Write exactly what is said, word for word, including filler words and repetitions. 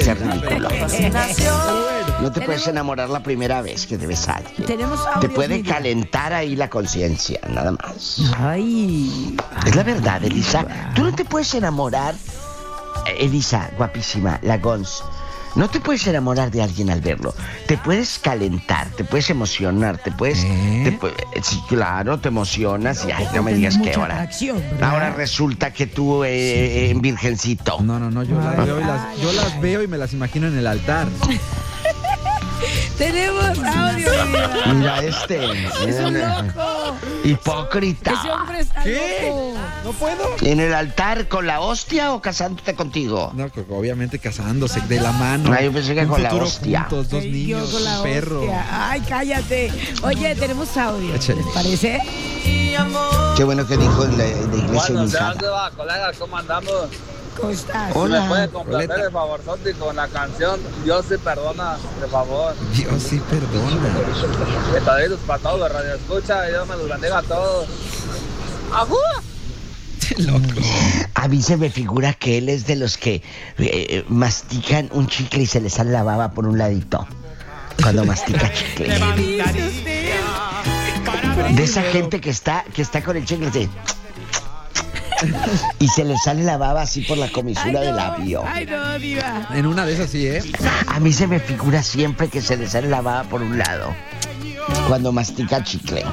sea ridículo. No te puedes enamorar la primera vez que te ves a alguien. Tenemos Te audios, puede mira. calentar ahí la conciencia, nada más. Ay. Es la verdad, Elisa. Tú no te puedes enamorar. Elisa, guapísima, la Gons. No te puedes enamorar de alguien al verlo. Te puedes calentar, te puedes emocionar, te puedes... ¿Eh? te pu- sí, claro, te emocionas y ay, no me digas Mucha qué hora. atracción, ¿verdad? Ahora resulta que tú, eh, eh, virgencito. No, no, no, yo las Ay, veo y las, yo las veo y me las imagino en el altar. Tenemos audio, mira. Mira este. Es un loco. Hipócrita. Ese hombre está loco. ¿No puedo? ¿En el altar con la hostia o casándote contigo? No, que obviamente casándose de la mano. Ah, yo pensé que Un con la futuro hostia. juntos, dos Ay, niños, yo con la un perro. hostia. Ay, cállate. Oye, tenemos audio. Échale. ¿Les parece? Qué bueno que dijo en la, en la iglesia Bueno, sean ubicada. va, colega, ¿cómo andamos? ¿Cómo estás? Hola. ¿Me puede complacer Coleta. el favor, Santi, con la canción Dios sí perdona, de favor? Dios sí perdona. Estaditos para todos, de Radio Escucha, y Dios me los bendiga a todos. ¡Ajú! Loco. A mí se me figura que él es de los que eh, mastican un chicle y se le sale la baba por un ladito. Cuando mastica chicle. ¿Qué dice usted? De esa gente que está, que está con el chicle así, y se le sale la baba así por la Ay, comisura del no. labio. Ay, no, diva. En una de esas sí, ¿eh? A mí se me figura siempre que se le sale la baba por un lado cuando mastica chicle.